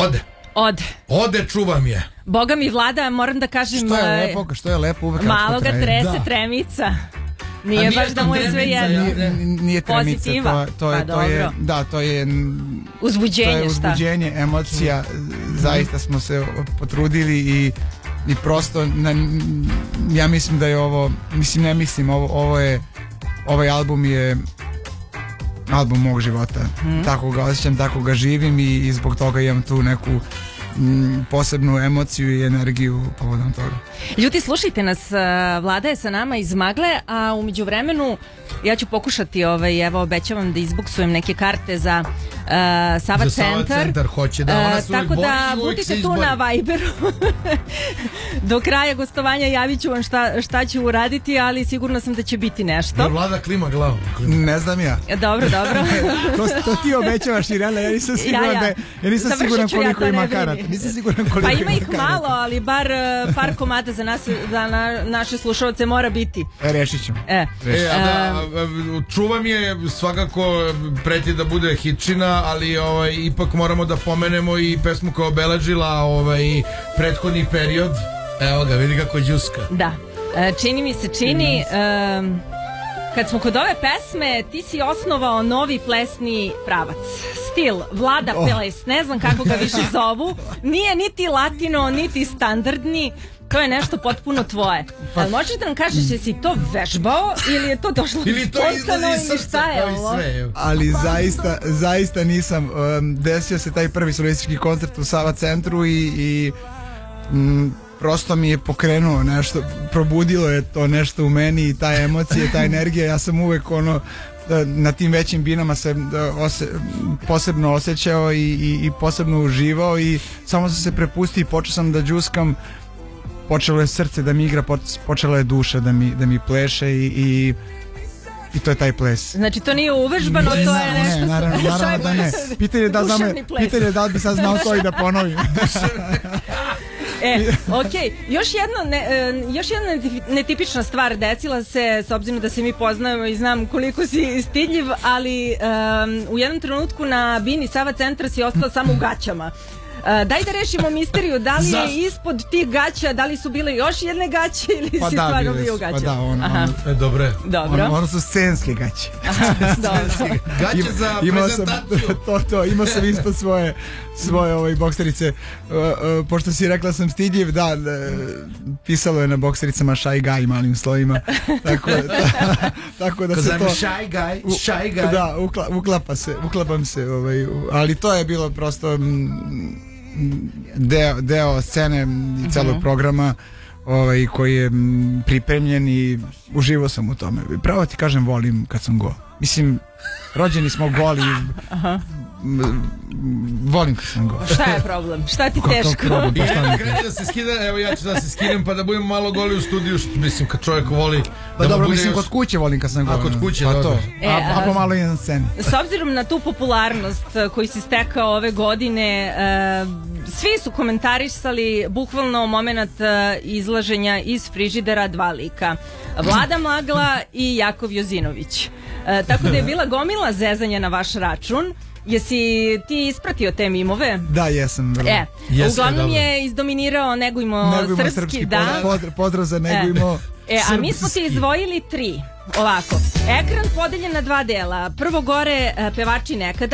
Ode, čuvam je. Boga mi, Vlada, moram da kažem... Što je lepo uvek. Malo ga trese tremica. Nije baš da mu je sve jedno. Nije tremica, to je uzbuđenje, emocija. Zaista smo se potrudili i prosto ja mislim da je ovo, ovaj album je album mog života. Tako ga osjećam, tako ga živim i zbog toga imam tu neku posebnu emociju i energiju povodom toga. Ljudi, slušajte nas, Vlada je sa nama iz Magle, a u međuvremenu ja ću pokušati, evo obećavam da izbuksujem neke karte za Sava centar. Hoće da ona se tako da budite tu na Viberu. Do kraja gostovanja javit ću vam šta ću uraditi, ali sigurno sam da će biti nešto. Vlada klima glavu. Ne znam ja. Dobro. To ti obećavaš, Irena, ja nisam siguran koliko ima karata. Pa ima ih malo, ali bar par komada za naše slušalce mora biti. Rešit ćemo. Čuvam je, svakako preti da bude hitčina, ali ipak moramo da pomenemo i pesmu koja obeležila prethodni period. Evo ga, vidi kako je đuska. Da, čini mi se, kad smo kod ove pesme, ti si osnovao novi plesni pravac. Stil Vlada Ples, ne znam kako ga više zovu. Nije niti latino, niti standardni. To je nešto potpuno tvoje. Ali možeš da nam kažeš, jesi to vežbao ili je to došlo spontano ili šta je ovo? Ali zaista nisam. Desio se taj prvi solistički koncert u Sava centru i prosto mi je pokrenuo nešto, probudilo je to nešto u meni i ta emocija, ta energija. Ja sam uvek na tim većim binama se posebno osjećao i posebno uživao i samo sam se prepustio i počeo sam da džuskam. Počelo je srce da mi igra, počela je duša da mi pleše i to je taj ples. Znači to nije uvežbano, to je nešto... Ne, naravno da ne. Pitanje je da li bi sad znao to i da ponovim. Okej. Još jedna netipična stvar desila se, s obzirom da se mi poznajemo i znam koliko si stidljiv, ali u jednom trenutku na bini Sava centra si ostao samo u gaćama. Daj da rešimo misteriju, da li je ispod tih gaća, da li su bile još jedne gaće ili si stvarno bio u gaćama? Dobro. Ono su scenske gaće. Gaće za prezentaciju. Imao sam ispod svoje bokserice, pošto si rekla sam stidljiv, da, pisalo je na boksericama Shy Guy malim slovima, tako da se to... Shy guy. Da, uklapam se, ali to je bilo prosto deo scene i celog programa koji je pripremljen i uživao sam u tome. Pravo ti kažem, volim kad sam go. Mislim, rođeni smo goli. Volim kad sam go. Šta je problem? Šta ti teško? Kreni da se skida, evo ja ću da se skinem pa da budem malo goli u studiju, mislim kad čovjek voli. Pa dobro, mislim kod kuće volim kad sam go. A kod kuće, dobro. A pomalo i na sceni. S obzirom na tu popularnost koju si stekao ove godine, svi su komentarisali bukvalno moment izlaženja iz frižidera dva lika. Vlada Magla i Jakov Jozinović. Tako da je bila gomila zezanja na vaš račun. Jesi ti ispratio te mimove? Da, jesam. Uglavnom je izdominirao Negujmo srpski, da. Pozdrav za Negujmo. A mi smo ti izdvojili 3. Ovako, ekran podeljen na 2 dela. Prvo gore pevači nekada.